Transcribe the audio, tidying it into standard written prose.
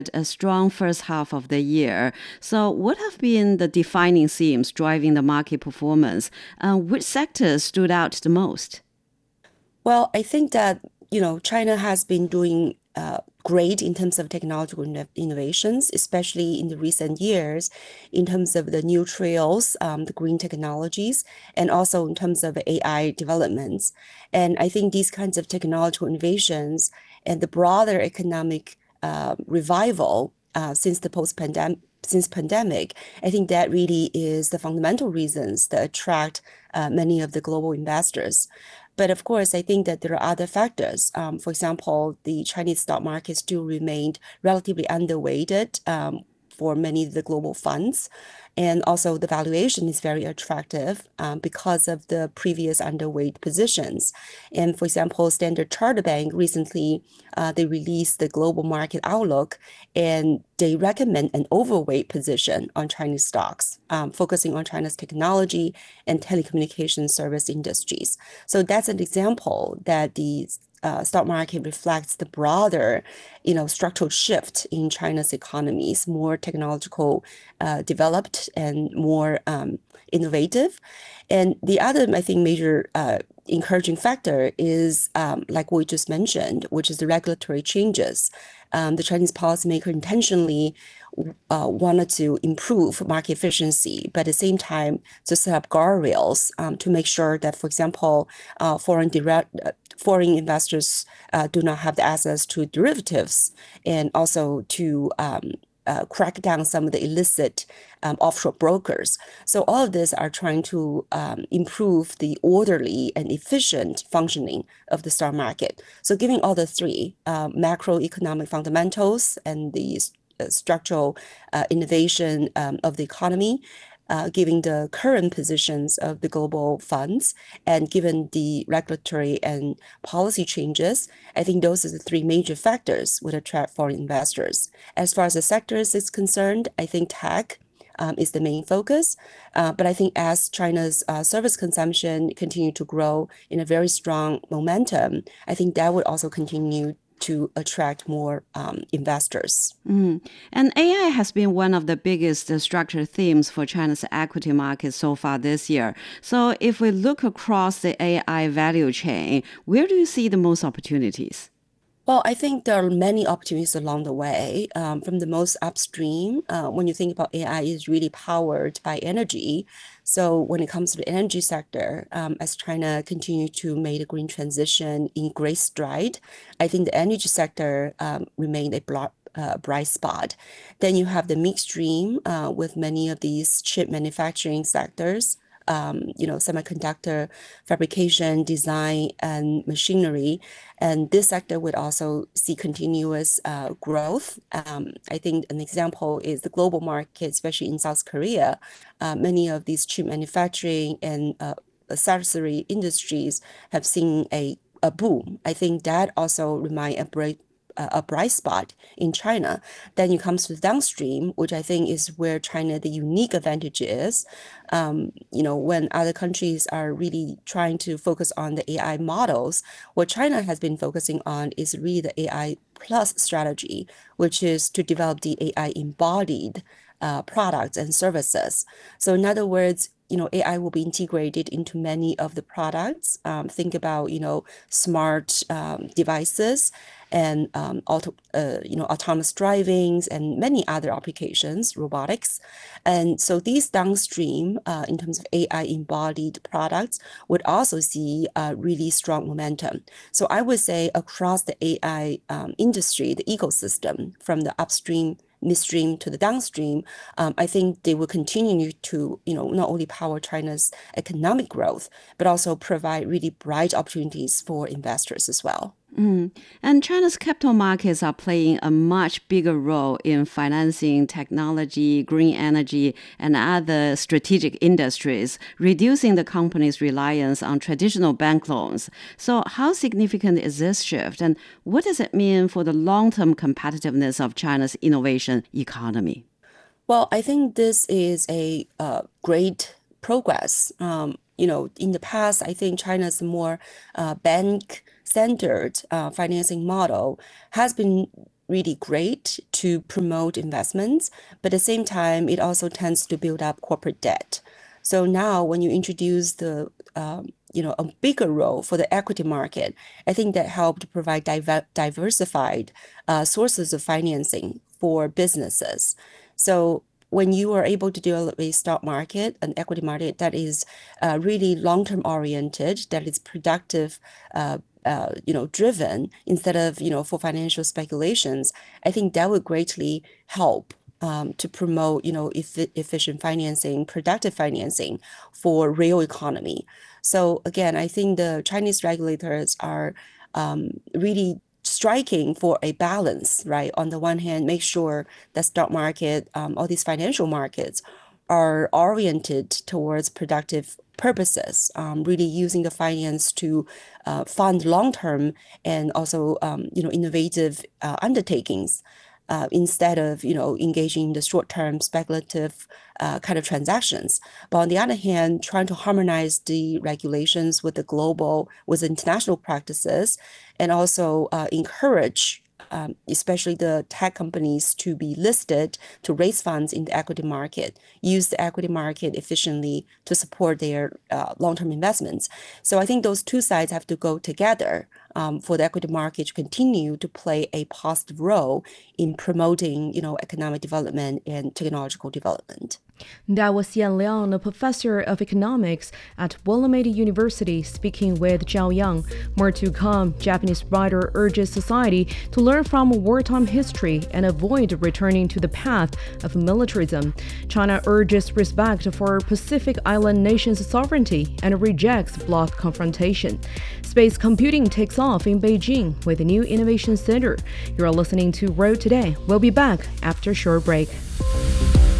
a strong first half of the year. So, what have been the defining themes driving the market performance? Which sectors stood out the most? Well, I think that, China has been doing great in terms of technological innovations, especially in the recent years, in terms of the new trails, the green technologies, and also in terms of AI developments. And I think these kinds of technological innovations and the broader economic revival since the pandemic, I think that really is the fundamental reasons that attract many of the global investors. But of course, I think that there are other factors. For example, the Chinese stock market still remained relatively underweighted for many of the global funds. And also the valuation is very attractive because of the previous underweight positions. And for example, Standard Chartered Bank recently, they released the global market outlook and they recommend an overweight position on Chinese stocks, focusing on China's technology and telecommunication service industries. So that's an example that the stock market reflects the broader, structural shift in China's economies, more technological developed and more innovative. And the other, I think, major encouraging factor is, like we just mentioned, which is the regulatory changes. The Chinese policymaker intentionally wanted to improve market efficiency, but at the same time to set up guardrails to make sure that, for example, foreign investors do not have the access to derivatives and also to crack down some of the illicit offshore brokers. So all of this are trying to improve the orderly and efficient functioning of the stock market. So giving all the three macroeconomic fundamentals and the structural innovation of the economy, given the current positions of the global funds and given the regulatory and policy changes, I think those are the three major factors would attract foreign investors. As far as the sectors is concerned, I think tech is the main focus. But I think as China's service consumption continue to grow in a very strong momentum, I think that would also continue to attract more investors. And AI has been one of the biggest structural themes for China's equity market so far this year. So, if we look across the AI value chain, where do you see the most opportunities? Well, I think there are many opportunities along the way. From the most upstream, when you think about AI, is really powered by energy. So when it comes to the energy sector, as China continue to make a green transition in great stride, I think the energy sector remain a bright spot. Then you have the midstream with many of these chip manufacturing sectors, semiconductor fabrication, design, and machinery. And this sector would also see continuous growth. I think an example is the global market, especially in South Korea. Many of these chip manufacturing and accessory industries have seen a boom. I think that also remain a bright spot in China. Then it comes to downstream, which I think is where China, the unique advantage is. When other countries are really trying to focus on the AI models, what China has been focusing on is really the AI plus strategy, which is to develop the AI embodied products and services. So in other words, AI will be integrated into many of the products. Think about, smart devices and autonomous drivings and many other applications, robotics. And so these downstream, in terms of AI embodied products, would also see really strong momentum. So I would say across the AI industry, the ecosystem, from the upstream, midstream to the downstream, I think they will continue to, not only power China's economic growth, but also provide really bright opportunities for investors as well. And China's capital markets are playing a much bigger role in financing technology, green energy, and other strategic industries, reducing the company's reliance on traditional bank loans. So, how significant is this shift, and what does it mean for the long-term competitiveness of China's innovation economy? Well, I think this is a great progress. In the past, I think China's more bank-centered financing model has been really great to promote investments, but at the same time, it also tends to build up corporate debt. So now when you introduce the a bigger role for the equity market, I think that helped provide diversified sources of financing for businesses. So when you are able to develop a stock market, an equity market that is really long-term oriented, that is productive, driven instead of for financial speculations, I think that would greatly help to promote efficient financing, productive financing for real economy. So again, I think the Chinese regulators are really striking for a balance, right? On the one hand, make sure the stock market, all these financial markets are oriented towards productive purposes, really using the finance to fund long-term and also innovative undertakings. Instead of engaging in the short-term speculative kind of transactions. But on the other hand, trying to harmonize the regulations with international practices, and also encourage especially the tech companies to be listed to raise funds in the equity market, use the equity market efficiently to support their long-term investments. So I think those two sides have to go together for the equity market to continue to play a positive role in promoting, economic development and technological development. That was Yan Liang, a professor of economics at Willamette University, speaking with Zhao Yang. More to come. Japanese writer urges society to learn from wartime history and avoid returning to the path of militarism. China urges respect for Pacific Island nations' sovereignty and rejects bloc confrontation. Space computing takes off in Beijing with a new innovation center. You're listening to Road Today. We'll be back after a short break.